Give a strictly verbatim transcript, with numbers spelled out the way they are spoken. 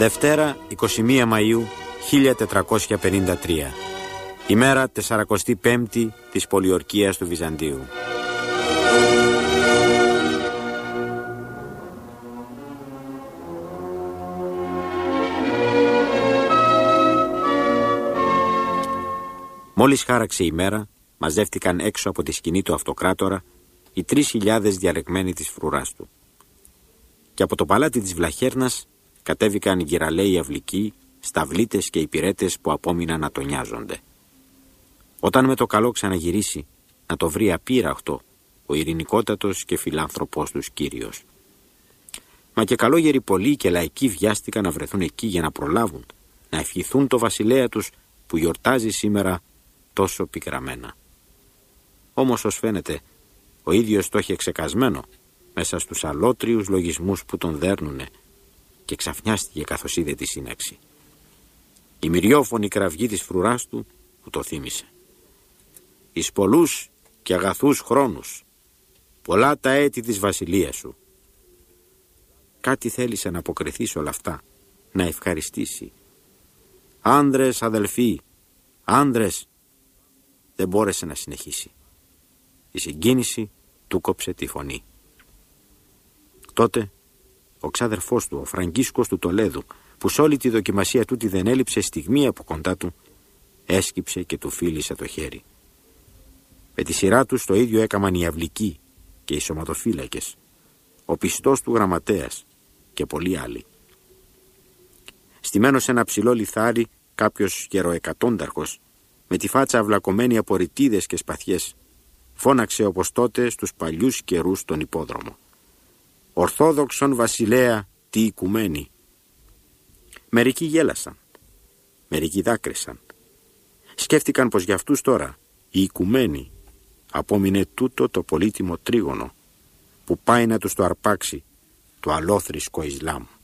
Δευτέρα, εικοστή πρώτη Μαΐου χίλια τετρακόσια πενήντα τρία. Ημέρα τεσσαρακοστή πέμπτη της πολιορκίας του Βυζαντίου. Μόλις χάραξε η μέρα, μαζεύτηκαν έξω από τη σκηνή του αυτοκράτορα οι τρεις χιλιάδες διαλεκμένοι της φρουράς του. Και από το παλάτι της Βλαχέρνας κατέβηκαν οι γυραλαίοι αυλικοί, σταυλίτες και υπηρέτες που απόμειναν να τον νοιάζονται. Όταν με το καλό ξαναγυρίσει, να το βρει απείραχτο ο ειρηνικότατος και φιλάνθρωπός τους Κύριος. Μα και καλόγεροι πολλοί και λαϊκοί βιάστηκαν να βρεθούν εκεί για να προλάβουν, να ευχηθούν το βασιλέα τους που γιορτάζει σήμερα τόσο πικραμένα. Όμως ως φαίνεται, ο ίδιος το είχε ξεκασμένο μέσα στους αλότριους λογισμούς που τον δέρνουνε και ξαφνιάστηκε καθώς είδε τη σύναξη. Η μυριόφωνη κραυγή της φρουράς του που το θύμισε. «Εις πολλούς και αγαθούς χρόνους, πολλά τα έτη της βασιλείας σου». Κάτι θέλησε να αποκριθεί σε όλα αυτά, να ευχαριστήσει. «Άνδρες αδελφοί, άνδρες», δεν μπόρεσε να συνεχίσει. Η συγκίνηση του κόψε τη φωνή. Τότε ο ξάδερφός του, ο Φραγκίσκος του Τολέδου, που σ' όλη τη δοκιμασία τούτη δεν έλειψε στιγμή από κοντά του, έσκυψε και του φίλησε το χέρι. Με τη σειρά τους το ίδιο έκαμαν οι αυλικοί και οι σωματοφύλακες, ο πιστός του γραμματέας και πολλοί άλλοι. Στημένος σε ένα ψηλό λιθάρι, κάποιος γεροεκατόνταρχος, με τη φάτσα αυλακωμένη από ρητίδες και σπαθιές, φώναξε όπως τότε στους παλιούς καιρούς τον υπόδρομο. «Ορθόδοξον βασιλέα, τι οικουμένη». Μερικοί γέλασαν, μερικοί δάκρυσαν. Σκέφτηκαν πως για αυτούς τώρα, οι οικουμένοι, απόμεινε τούτο το πολύτιμο τρίγωνο που πάει να τους το αρπάξει το αλόθρησκο Ισλάμ.